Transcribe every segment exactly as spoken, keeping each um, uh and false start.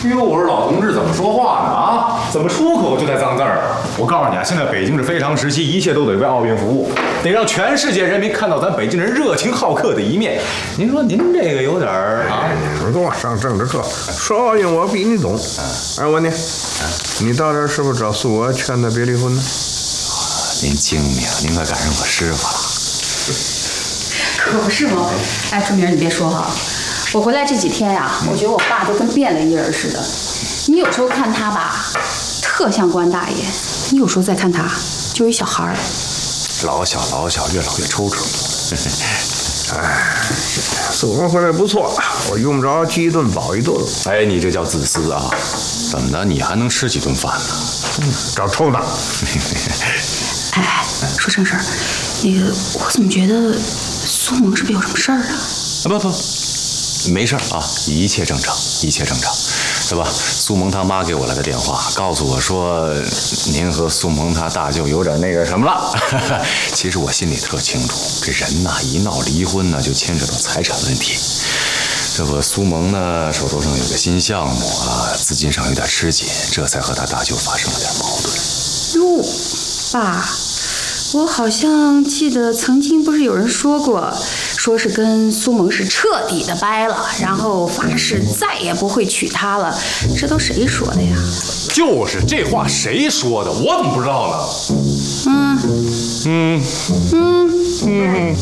哟，我说老同志怎么说话呢？啊，怎么出口就带脏字儿啊？我告诉你啊，现在北京是非常时期，一切都得为奥运服务，得让全世界人民看到咱北京人热情好客的一面。您说您这个有点儿啊？ 你们跟我上政治课，说奥运我比你懂。哎，我呢？你到这儿是不是找苏娥劝他别离婚呢？ 您精明，您快赶上我师傅了。 可不是吗？哎，春明，你别说哈，我回来这几天呀、啊，我觉得我爸都跟变了一人似的。你有时候看他吧，特像官大爷；你有时候再看他，就一小孩儿。 老小老小，越老越抽抽。 哎，苏娥回来不错，我用不着饥一顿饱一顿了。 哎，你这叫自私啊！怎么的，你还能吃几顿饭呢？ 嗯，找抽的。 哎哎，说正事儿，那个我怎么觉得苏萌是不是有什么事儿啊？ 啊不不，没事啊，一切正常，一切正常，是吧？苏萌他妈给我来的电话，告诉我说您和苏萌他大舅有点那个什么了。其实我心里特清楚，这人呐一闹离婚呢，就牵扯到财产问题。这不，苏萌呢手头上有个新项目啊，资金上有点吃紧，这才和他大舅发生了点矛盾。 哟，爸，我好像记得曾经不是有人说过，说是跟苏萌是彻底的掰了，然后发誓再也不会娶她了。这都谁说的呀？ 就是这话谁说的？我怎么不知道呢？ 嗯嗯嗯嗯。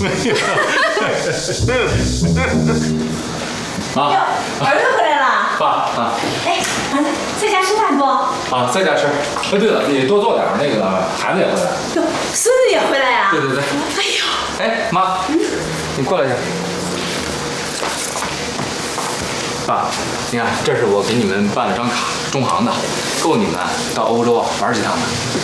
妈，儿子回来了。 爸啊。 哎，儿子在家吃饭不？ 啊，在家吃。哎，对了，你多做点，那个孩子也回来。 哟，孙子也回来呀？ 对对对。 哎呦， 哎，妈，你过来一下。爸，你看，这是我给你们办了张卡，中航的，够你们到欧洲玩几趟的。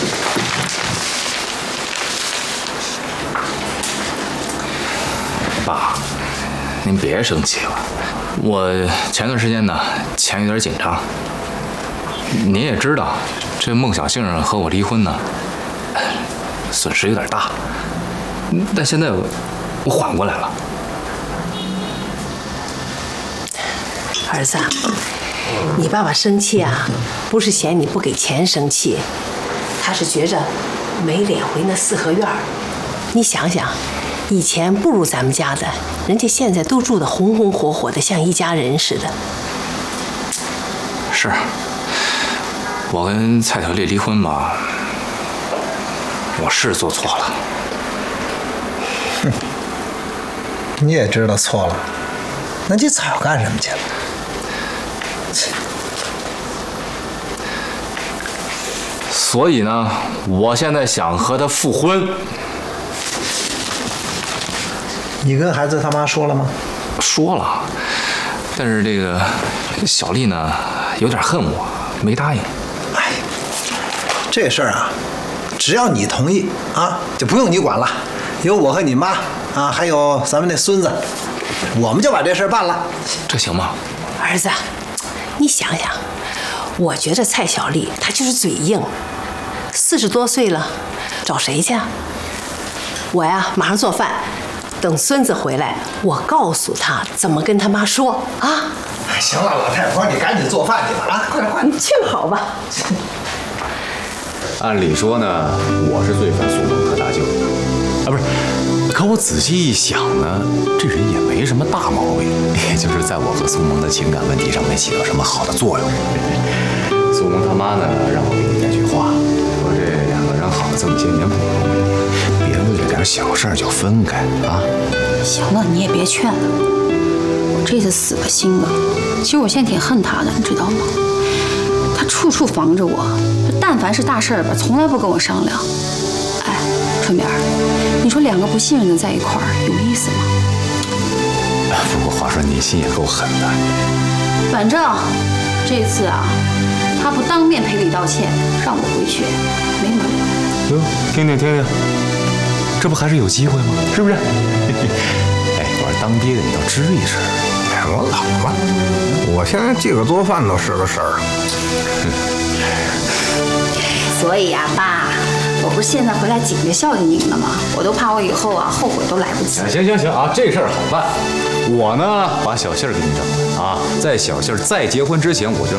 爸，您别生气了。我前段时间呢，钱有点紧张。您也知道，这孟小杏和我离婚呢，损失有点大。但现在我我缓过来了。 儿子，你爸爸生气啊，不是嫌你不给钱生气，他是觉着没脸回那四合院儿。你想想，以前不如咱们家的，人家现在都住得红红火火的，像一家人似的。 是，我跟蔡小丽离婚吧，我是做错了。 哼，你也知道错了，那你早干什么去了？ 所以呢，我现在想和他复婚。 你跟孩子他妈说了吗？ 说了，但是这个小丽呢，有点恨我，没答应。 哎，这事儿啊，只要你同意啊，就不用你管了。有我和你妈啊，还有咱们那孙子，我们就把这事儿办了。 这行吗？ 儿子，你想想，我觉着蔡小丽她就是嘴硬，四十多岁了，找谁去？我呀，马上做饭。等孙子回来，我告诉他怎么跟他妈说啊！ 哎，行了，老太婆，你赶紧做饭去吧啊！快点，快点， 你去好吧。 按理说呢，我是最烦苏萌和大舅的啊，不是。可我仔细一想呢，这人也没什么大毛病，也就是在我和苏萌的情感问题上没起到什么好的作用。苏萌他妈呢，让我给你带句话，说这两个人好了这么些年不容易，别为了点小事就分开啊。 行了，你也别劝了，我这次死了心了。其实我现在挺恨他的，你知道吗？他处处防着我，但凡是大事儿吧，从来不跟我商量。哎，春明，你说两个不信任的在一块儿有意思吗？ 不过话说你心也够狠的。 反正这次啊，他不当面赔礼道歉，让我回去没门儿。 哟，听听听听，这不还是有机会吗？是不是？哎，我说当爹的你倒支一支。 哎，我老了，我现在这个做饭都是个事儿。 所以呀、啊，爸，我不是现在回来紧着孝敬您了吗？我都怕我以后啊后悔都来不及。 行行行啊，这事儿好办。我呢，把小杏儿给你整了啊，在小杏儿再结婚之前，我就。